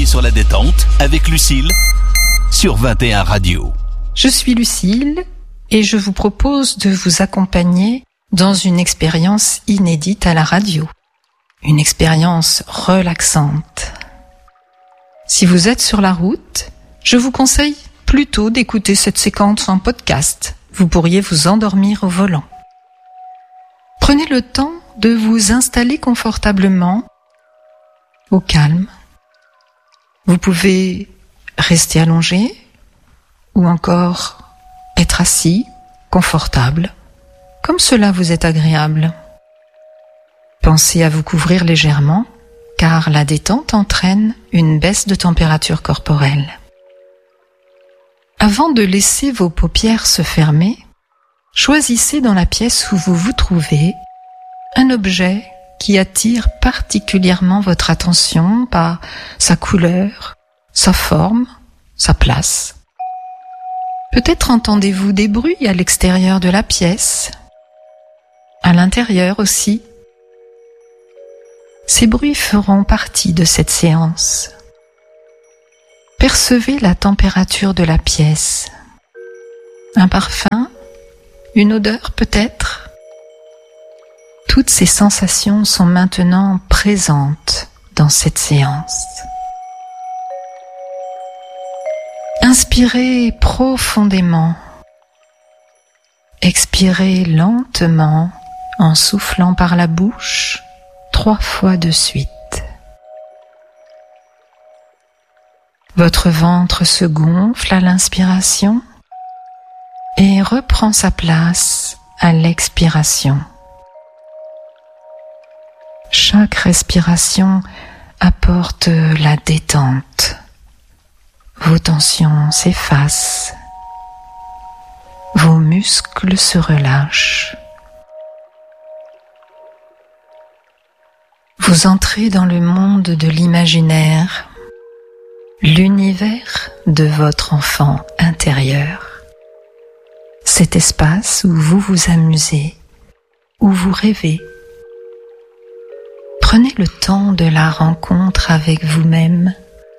sur la détente avec Lucille sur 21 Radio. Je suis Lucille et je vous propose de vous accompagner dans une expérience inédite à la radio. Une expérience relaxante. Si vous êtes sur la route, je vous conseille plutôt d'écouter cette séquence en podcast. Vous pourriez vous endormir au volant. Prenez le temps de vous installer confortablement, au calme. Vous pouvez rester allongé ou encore être assis, confortable, comme cela vous est agréable. Pensez à vous couvrir légèrement, car la détente entraîne une baisse de température corporelle. Avant de laisser vos paupières se fermer, choisissez dans la pièce où vous vous trouvez un objet qui attire particulièrement votre attention par sa couleur, sa forme, sa place. Peut-être entendez-vous des bruits à l'extérieur de la pièce, à l'intérieur aussi. Ces bruits feront partie de cette séance. Percevez la température de la pièce. Un parfum, une odeur peut-être. Toutes ces sensations sont maintenant présentes dans cette séance. Inspirez profondément. Expirez lentement en soufflant par la bouche 3 fois de suite. Votre ventre se gonfle à l'inspiration et reprend sa place à l'expiration. Chaque respiration apporte la détente. Vos tensions s'effacent. Vos muscles se relâchent. Vous entrez dans le monde de l'imaginaire, l'univers de votre enfant intérieur. Cet espace où vous vous amusez, où vous rêvez. Prenez le temps de la rencontre avec vous-même.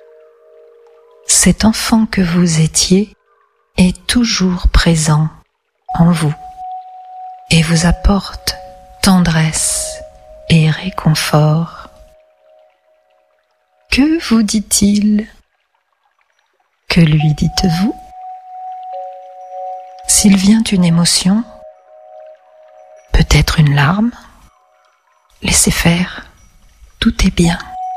Cet enfant que vous étiez est toujours présent en vous et vous apporte tendresse et réconfort. Que vous dit-il? Que lui dites-vous? S'il vient une émotion, peut-être une larme, laissez faire, tout est bien.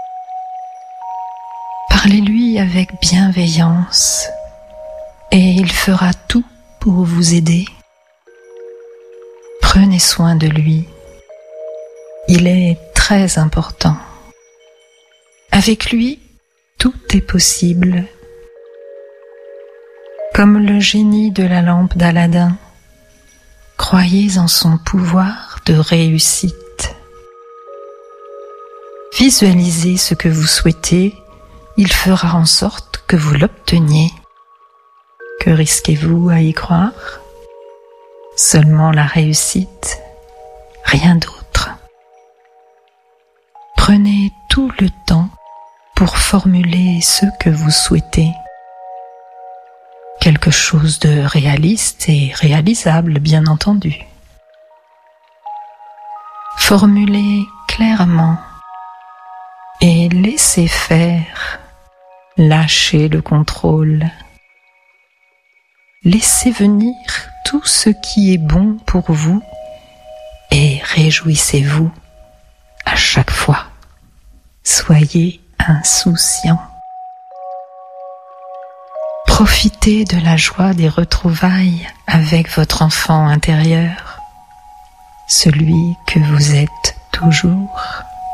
Parlez-lui avec bienveillance et il fera tout pour vous aider. Prenez soin de lui. Il est très important. Avec lui, tout est possible. Comme le génie de la lampe d'Aladin, croyez en son pouvoir de réussite. Visualisez ce que vous souhaitez, il fera en sorte que vous l'obteniez. Que risquez-vous à y croire? Seulement la réussite, rien d'autre. Prenez tout le temps pour formuler ce que vous souhaitez. Quelque chose de réaliste et réalisable, bien entendu. Formulez clairement et laissez faire. Lâchez le contrôle. Laissez venir tout ce qui est bon pour vous et réjouissez-vous à chaque fois. Soyez insouciant. Profitez de la joie des retrouvailles avec votre enfant intérieur, celui que vous êtes toujours.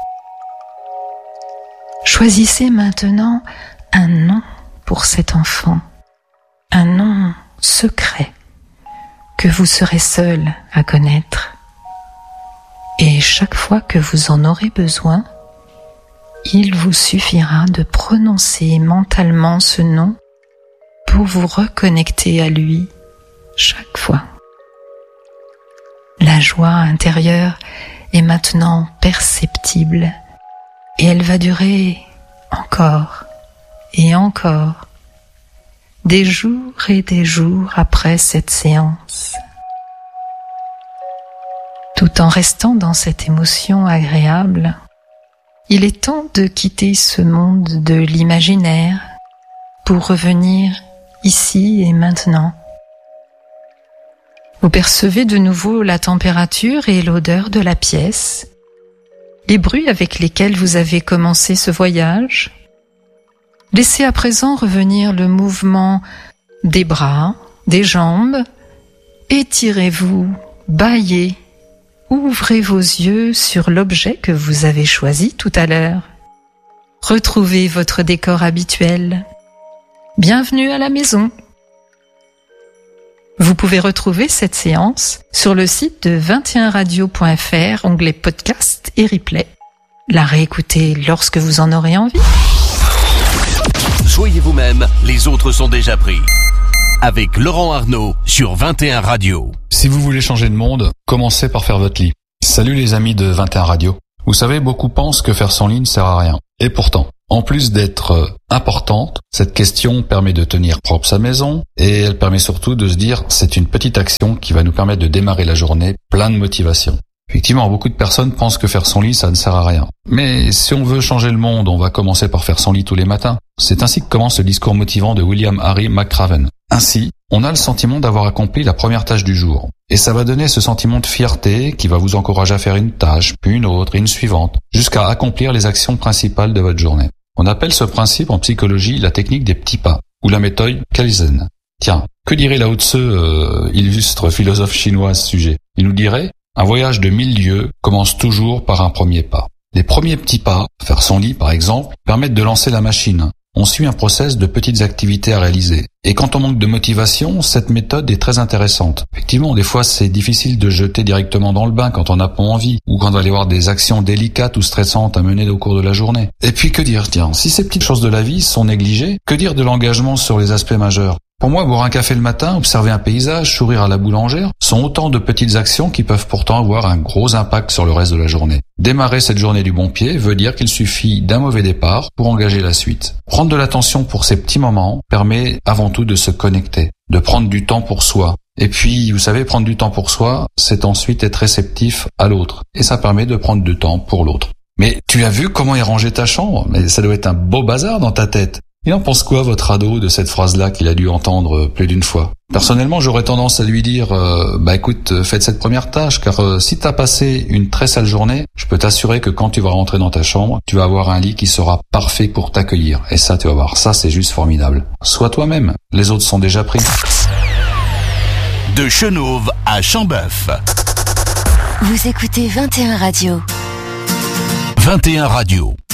Choisissez maintenant un nom pour cet enfant, un nom secret que vous serez seul à connaître. Et chaque fois que vous en aurez besoin, il vous suffira de prononcer mentalement ce nom pour vous reconnecter à lui chaque fois. La joie intérieure est maintenant perceptible et elle va durer encore et encore, des jours et des jours après cette séance. Tout en restant dans cette émotion agréable, il est temps de quitter ce monde de l'imaginaire pour revenir ici et maintenant. Vous percevez de nouveau la température et l'odeur de la pièce, les bruits avec lesquels vous avez commencé ce voyage. Laissez à présent revenir le mouvement des bras, des jambes. Étirez-vous, bâillez, ouvrez vos yeux sur l'objet que vous avez choisi tout à l'heure. Retrouvez votre décor habituel. Bienvenue à la maison. Vous pouvez retrouver cette séance sur le site de 21radio.fr, onglet podcast et replay. La réécouter lorsque vous en aurez envie. Soyez vous-même, les autres sont déjà pris. Avec Laurent Arnaud sur 21 Radio. Si vous voulez changer de monde, commencez par faire votre lit. Salut les amis de 21 Radio. Vous savez, beaucoup pensent que faire son lit ne sert à rien. Et pourtant, en plus d'être importante, cette question permet de tenir propre sa maison et elle permet surtout de se dire c'est une petite action qui va nous permettre de démarrer la journée plein de motivation. Effectivement, beaucoup de personnes pensent que faire son lit, ça ne sert à rien. Mais si on veut changer le monde, on va commencer par faire son lit tous les matins. C'est ainsi que commence le discours motivant de William Harry McRaven. Ainsi, on a le sentiment d'avoir accompli la première tâche du jour. Et ça va donner ce sentiment de fierté qui va vous encourager à faire une tâche, puis une autre, et une suivante, jusqu'à accomplir les actions principales de votre journée. On appelle ce principe en psychologie la technique des petits pas, ou la méthode Kaizen. Tiens, que dirait Lao Tzu, illustre philosophe chinois à ce sujet? Il nous dirait: un voyage de 1000 lieues commence toujours par un premier pas. Les premiers petits pas, faire son lit par exemple, permettent de lancer la machine. On suit un process de petites activités à réaliser. Et quand on manque de motivation, cette méthode est très intéressante. Effectivement, des fois c'est difficile de jeter directement dans le bain quand on n'a pas envie, ou quand on va aller voir des actions délicates ou stressantes à mener au cours de la journée. Et puis que dire, tiens, si ces petites choses de la vie sont négligées, que dire de l'engagement sur les aspects majeurs? Pour moi, boire un café le matin, observer un paysage, sourire à la boulangère, sont autant de petites actions qui peuvent pourtant avoir un gros impact sur le reste de la journée. Démarrer cette journée du bon pied veut dire qu'il suffit d'un mauvais départ pour engager la suite. Prendre de l'attention pour ces petits moments permet avant tout de se connecter, de prendre du temps pour soi. Et puis, vous savez, prendre du temps pour soi, c'est ensuite être réceptif à l'autre. Et ça permet de prendre du temps pour l'autre. Mais tu as vu comment est rangée ta chambre? Mais ça doit être un beau bazar dans ta tête. Il en pense quoi, votre ado, de cette phrase-là qu'il a dû entendre plus d'une fois? Personnellement, j'aurais tendance à lui dire écoute, faites cette première tâche, car si t'as passé une très sale journée, je peux t'assurer que quand tu vas rentrer dans ta chambre, tu vas avoir un lit qui sera parfait pour t'accueillir. Et ça, tu vas voir, ça c'est juste formidable. Sois toi-même, les autres sont déjà pris. De Chenôve à Chambeuf. Vous écoutez 21 Radio. 21 Radio.